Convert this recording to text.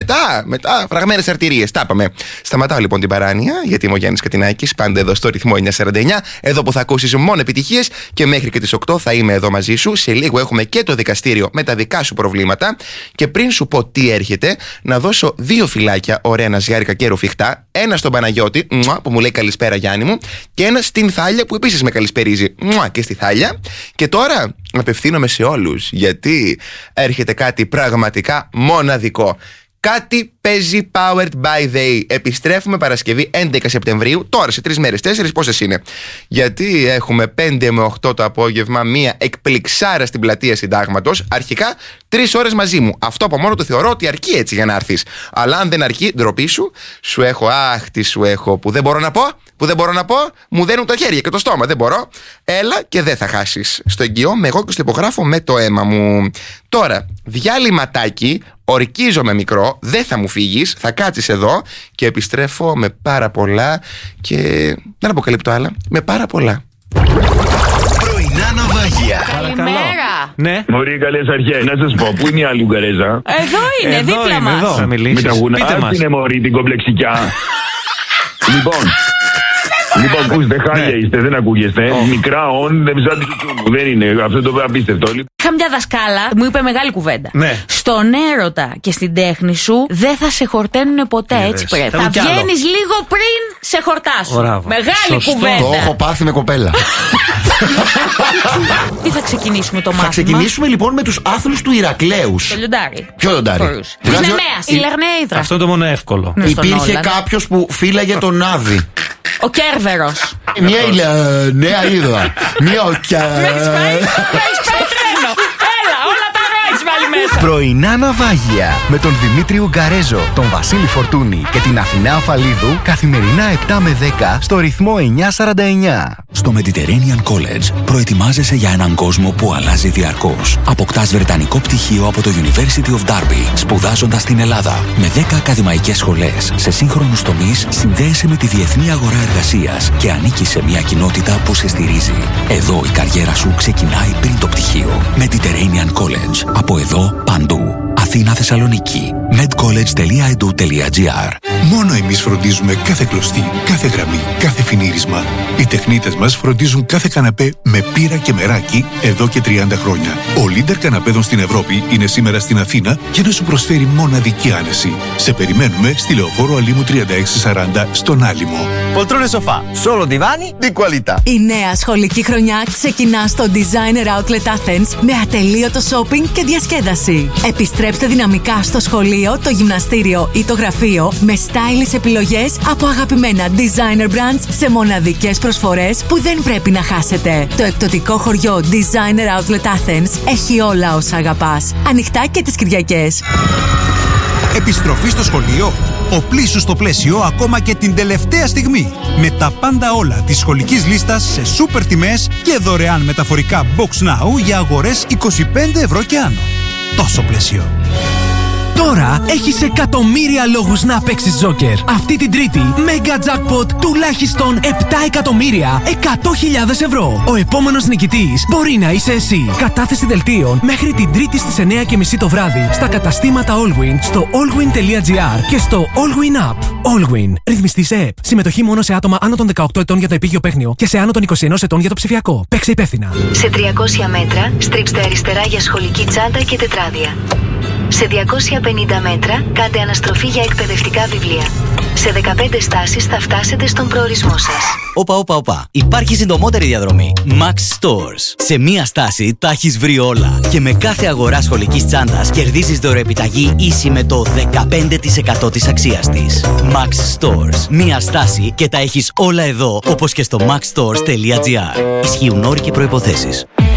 Μετά φραγμένες αρτηρίες. Τα είπαμε. Σταματάω λοιπόν την παράνοια, γιατί είμαι ο Γιάννης Κατινάκης, πάντα εδώ στο ρυθμό 949. Εδώ που θα ακούσεις μόνο επιτυχίες και μέχρι και τις 8 θα είμαι εδώ μαζί σου. Σε λίγο έχουμε και το δικαστήριο με τα δικά σου προβλήματα. Και πριν σου πω τι έρχεται, να δώσω 2 φυλάκια ωραία ναζιάρικα και ρουφιχτά. Ένα στον Παναγιώτη, που μου λέει καλησπέρα Γιάννη μου, και ένα στην Θάλια που επίσης με καλησπερίζει και στη Θάλια. Και τώρα απευθύνομαι σε όλους, γιατί έρχεται κάτι πραγματικά μοναδικό. Κάτι παίζει Powered by They. Επιστρέφουμε Παρασκευή 11 Σεπτεμβρίου. Τώρα σε 3 μέρες, 4 πόσες είναι? Γιατί έχουμε 5 με 8 το απόγευμα μία εκπληξάρα στην πλατεία Συντάγματος. Αρχικά 3 ώρες μαζί μου. Αυτό από μόνο το θεωρώ ότι αρκεί έτσι για να έρθεις. Αλλά αν δεν αρκεί, ντροπή σου. Σου έχω, τι σου έχω που δεν μπορώ να πω. Μου δένουν τα χέρια και το στόμα. Δεν μπορώ. Έλα και δεν θα χάσεις. Στο εγγυώμαι εγώ και στο υπογράφω με το αίμα μου. Τώρα, διάλειμματάκι. Ορκίζομαι μικρό, δεν θα μου φύγεις, θα κάτσεις εδώ και επιστρέφω με πάρα πολλά και δεν αποκαλύπτω άλλα, με πάρα πολλά. Πρωινά ναυάγια. Καλημέρα. Ναι. Μωρή, καλές αρχές. Να σας πω, πού είναι η άλλη Ουγγαρέζα? Εδώ είναι, δίπλα μας. Θα μιλήσεις. Με τα γουνάρ είναι μωρή την κομπλεξικιά. Λοιπόν, ακούστε, χάλια είστε, δεν ακούγεστε. Μικρά όν, δεν ψάχνει του. Δεν είναι, αυτό το απίστευτο. Είχα μια δασκάλα, μου είπε μεγάλη κουβέντα. Ναι. Στον έρωτα και στην τέχνη σου δεν θα σε χορταίνουν ποτέ, έτσι πρέπει. Θα βγαίνεις λίγο πριν σε χορτάσουν. Μεγάλη κουβέντα. Το έχω πάθει με κοπέλα. Τι θα ξεκινήσουμε το μάθημα? Θα ξεκινήσουμε λοιπόν με τους άθλους του Ηρακλέους. Το λιοντάρι. Ποιο λιοντάρι? Της Νεμαίας, η Λερνέιδρα. Αυτό είναι το μόνο εύκολο. Υπήρχε κάποιος που φύλαγε τον Άδη. Ο Κέρβερος. Μια νέα είδα. Μια Με έχεις πάει τρένο. Έλα, όλα τα ρο έχεις βάλει μέσα. Πρωινά ναυάγια με τον Δημήτρη Ουγγαρέζο, τον Βασίλη Φορτούνη και την Αθηνά Αφαλίδου καθημερινά 7 με 10 στο ρυθμό 949. Στο Mediterranean College προετοιμάζεσαι για έναν κόσμο που αλλάζει διαρκώς. Αποκτάς βρετανικό πτυχίο από το University of Derby, σπουδάζοντας στην Ελλάδα. Με 10 ακαδημαϊκές σχολές σε σύγχρονους τομείς, συνδέεσαι με τη διεθνή αγορά εργασίας και ανήκεις σε μια κοινότητα που σε στηρίζει. Εδώ η καριέρα σου ξεκινάει πριν το πτυχίο. Mediterranean College. Από εδώ παντού. Αθήνα, Θεσσαλονίκη. medcollege.edu.gr. Μόνο εμείς φροντίζουμε κάθε κλωστή, κάθε γραμμή, κάθε φινίρισμα. Οι τεχνίτες μας φροντίζουν κάθε καναπέ με πύρα και μεράκι εδώ και 30 χρόνια. Ο leader καναπέδων στην Ευρώπη είναι σήμερα στην Αθήνα και να σου προσφέρει μοναδική άνεση. Σε περιμένουμε στη Λεωφόρο Αλήμου 3640 στον Άλυμο. Poltrone sofà, solo divani di qualità. Η νέα σχολική χρονιά ξεκινά στο Designer Outlet Athens με ατελείωτο shopping και διασκέδαση. Επιστρέψτε δυναμικά στο σχολείο, το γυμναστήριο ή το γραφείο με stylish επιλογές από αγαπημένα designer brands σε μοναδικές προσφορές που δεν πρέπει να χάσετε. Το εκπτωτικό χωριό Designer Outlet Athens έχει όλα όσα αγαπάς. Ανοιχτά και τις Κυριακές. Επιστροφή στο σχολείο. Οπλίσου στο πλαίσιο ακόμα και την τελευταία στιγμή. Με τα πάντα όλα της σχολικής λίστας σε σούπερ τιμές και δωρεάν μεταφορικά Box Now για αγορές 25 ευρώ και άνω. Τόσο πλαίσιο. Τώρα έχεις εκατομμύρια λόγους να παίξεις Τζόκερ. Αυτή την Τρίτη, Mega Jackpot τουλάχιστον 7 εκατομμύρια 100.000 ευρώ. Ο επόμενος νικητής μπορεί να είσαι εσύ. Κατάθεση δελτίων μέχρι την Τρίτη στις 9:30 το βράδυ στα καταστήματα Allwyn, στο allwyn.gr και στο Allwyn App. Allwyn. Ρυθμιστή σε ΕΠ. Συμμετοχή μόνο σε άτομα άνω των 18 ετών για το επίγειο παίχνιο και σε άνω των 21 ετών για το ψηφιακό. Παίξε υπεύθυνα. Σε 300 μέτρα, στρίψτε αριστερά για σχολική τσάντα και τετράδια. Σε 250 μέτρα, κάντε αναστροφή για εκπαιδευτικά βιβλία. Σε 15 στάσεις θα φτάσετε στον προορισμό σας. Όπα. Υπάρχει συντομότερη διαδρομή. Max Stores. Σε μία στάση τα έχεις βρει όλα. Και με κάθε αγορά σχολικής τσάντας κερδίζεις δωρεοεπιταγή ίση με το 15% της αξίας της. Max Stores. Μία στάση και τα έχεις όλα εδώ, όπως και στο maxstores.gr. Ισχύουν όροι και προϋποθέσεις.